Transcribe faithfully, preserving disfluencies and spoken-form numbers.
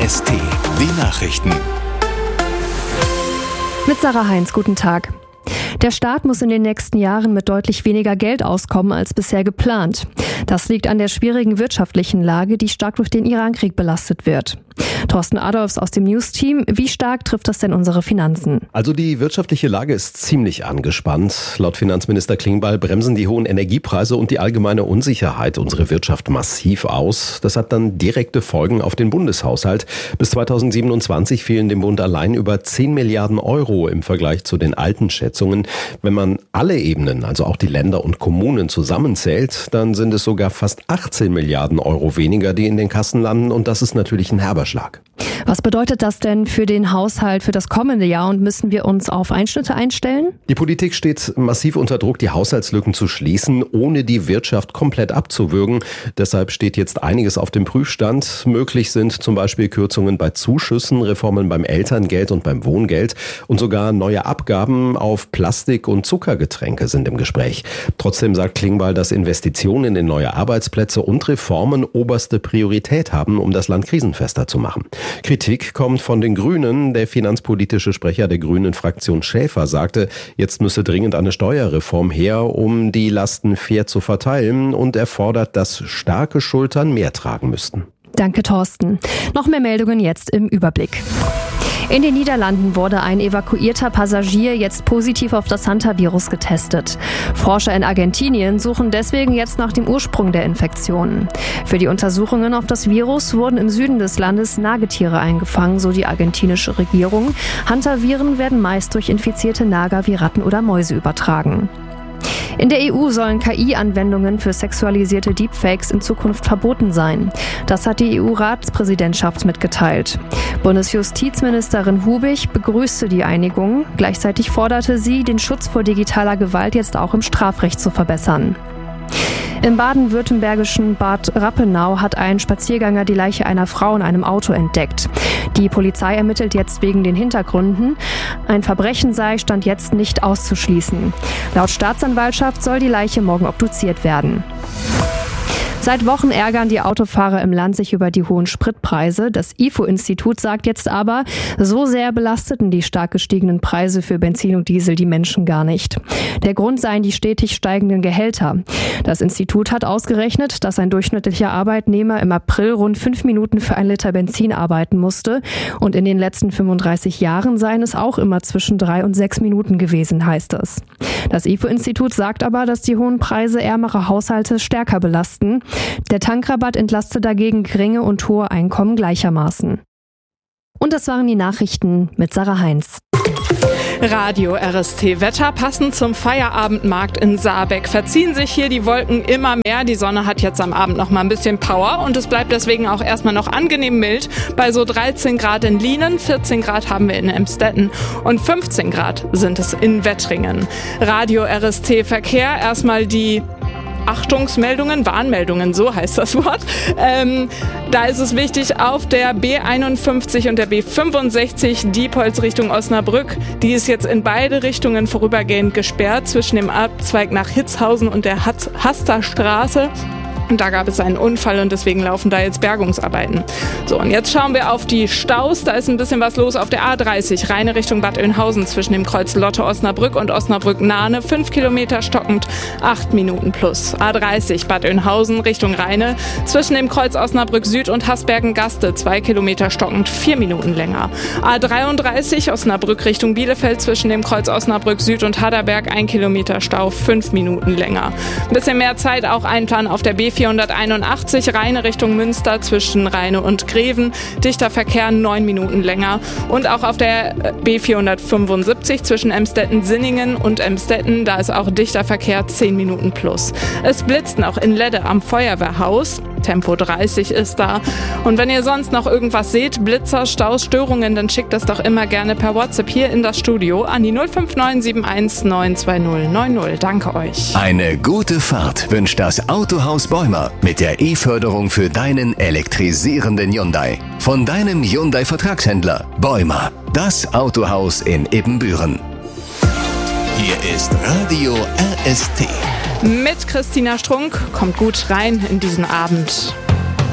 S T, die Nachrichten. Mit Sarah Heinz, guten Tag. Der Staat muss in den nächsten Jahren mit deutlich weniger Geld auskommen als bisher geplant. Das liegt an der schwierigen wirtschaftlichen Lage, die stark durch den Irankrieg belastet wird. Thorsten Adolfs aus dem News-Team, wie stark trifft das denn unsere Finanzen? Also die wirtschaftliche Lage ist ziemlich angespannt. Laut Finanzminister Klingbeil bremsen die hohen Energiepreise und die allgemeine Unsicherheit unsere Wirtschaft massiv aus. Das hat dann direkte Folgen auf den Bundeshaushalt. Bis zweitausendsiebenundzwanzig fehlen dem Bund allein über zehn Milliarden Euro im Vergleich zu den alten Schätzungen. Wenn man alle Ebenen, also auch die Länder und Kommunen zusammenzählt, dann sind es sogar fast achtzehn Milliarden Euro weniger, die in den Kassen landen, und das ist natürlich ein herber Schlag. Was bedeutet das denn für den Haushalt für das kommende Jahr, und müssen wir uns auf Einschnitte einstellen? Die Politik steht massiv unter Druck, die Haushaltslücken zu schließen, ohne die Wirtschaft komplett abzuwürgen. Deshalb steht jetzt einiges auf dem Prüfstand. Möglich sind zum Beispiel Kürzungen bei Zuschüssen, Reformen beim Elterngeld und beim Wohngeld, und sogar neue Abgaben auf Plastik- und Zuckergetränke sind im Gespräch. Trotzdem sagt Klingbeil, dass Investitionen in neue Arbeitsplätze und Reformen oberste Priorität haben, um das Land krisenfester zu machen. Kritik kommt von den Grünen. Der finanzpolitische Sprecher der Grünen-Fraktion Schäfer sagte, jetzt müsse dringend eine Steuerreform her, um die Lasten fair zu verteilen, und er fordert, dass starke Schultern mehr tragen müssten. Danke, Thorsten. Noch mehr Meldungen jetzt im Überblick. In den Niederlanden wurde ein evakuierter Passagier jetzt positiv auf das Hantavirus getestet. Forscher in Argentinien suchen deswegen jetzt nach dem Ursprung der Infektion. Für die Untersuchungen auf das Virus wurden im Süden des Landes Nagetiere eingefangen, so die argentinische Regierung. Hantaviren werden meist durch infizierte Nager wie Ratten oder Mäuse übertragen. In der E U sollen K I-Anwendungen für sexualisierte Deepfakes in Zukunft verboten sein. Das hat die E U-Ratspräsidentschaft mitgeteilt. Bundesjustizministerin Hubig begrüßte die Einigung. Gleichzeitig forderte sie, den Schutz vor digitaler Gewalt jetzt auch im Strafrecht zu verbessern. Im baden-württembergischen Bad Rappenau hat ein Spaziergänger die Leiche einer Frau in einem Auto entdeckt. Die Polizei ermittelt jetzt wegen den Hintergründen. Ein Verbrechen sei Stand jetzt nicht auszuschließen. Laut Staatsanwaltschaft soll die Leiche morgen obduziert werden. Seit Wochen ärgern die Autofahrer im Land sich über die hohen Spritpreise. Das I F O-Institut sagt jetzt aber, so sehr belasteten die stark gestiegenen Preise für Benzin und Diesel die Menschen gar nicht. Der Grund seien die stetig steigenden Gehälter. Das Institut hat ausgerechnet, dass ein durchschnittlicher Arbeitnehmer im April rund fünf Minuten für ein Liter Benzin arbeiten musste. Und in den letzten fünfunddreißig Jahren seien es auch immer zwischen drei und sechs Minuten gewesen, heißt es. Das I F O-Institut sagt aber, dass die hohen Preise ärmere Haushalte stärker belasten. Der Tankrabatt entlasste dagegen geringe und hohe Einkommen gleichermaßen. Und das waren die Nachrichten mit Sarah Heinz. Radio R S T Wetter. Passend zum Feierabendmarkt in Saarbeck verziehen sich hier die Wolken immer mehr. Die Sonne hat jetzt am Abend noch mal ein bisschen Power, und es bleibt deswegen auch erstmal noch angenehm mild. Bei so dreizehn Grad in Lienen, vierzehn Grad haben wir in Emstetten und fünfzehn Grad sind es in Wettringen. Radio R S T Verkehr. Erstmal die Achtungsmeldungen, Warnmeldungen, so heißt das Wort. Ähm, da ist es wichtig, auf der B einundfünfzig und der B fünfundsechzig Diepholz Richtung Osnabrück. Die ist jetzt in beide Richtungen vorübergehend gesperrt, zwischen dem Abzweig nach Hitzhausen und der Hasterstraße. Und da gab es einen Unfall, und deswegen laufen da jetzt Bergungsarbeiten. So, und jetzt schauen wir auf die Staus. Da ist ein bisschen was los auf der A dreißig, Rheine Richtung Bad Oeynhausen, zwischen dem Kreuz Lotte-Osnabrück und Osnabrück-Nahne. Fünf Kilometer stockend, acht Minuten plus. A dreißig, Bad Oeynhausen Richtung Rheine, zwischen dem Kreuz Osnabrück Süd und Hasbergen-Gaste. Zwei Kilometer stockend, vier Minuten länger. A dreiunddreißig, Osnabrück Richtung Bielefeld, zwischen dem Kreuz Osnabrück Süd und Haderberg. Ein Kilometer Stau, fünf Minuten länger. Ein bisschen mehr Zeit auch einplanen auf der B vierhunderteinundachtzig, Rheine Richtung Münster, zwischen Rheine und Greven. Dichter Verkehr, neun Minuten länger. Und auch auf der B vierhundertfünfundsiebzig zwischen Emstetten-Sinningen und Emstetten, da ist auch dichter Verkehr, zehn Minuten plus. Es blitzt noch in Ledde am Feuerwehrhaus. Tempo dreißig ist da. Und wenn ihr sonst noch irgendwas seht, Blitzer, Staus, Störungen, dann schickt das doch immer gerne per WhatsApp hier in das Studio an die null fünf neun sieben eins neun zwei null neun null. Danke euch. Eine gute Fahrt wünscht das Autohaus Bäumer mit der E-Förderung für deinen elektrisierenden Hyundai. Von deinem Hyundai-Vertragshändler Bäumer, das Autohaus in Ibbenbüren. Hier ist Radio R S T. Mit Christina Strunk. Kommt gut rein in diesen Abend.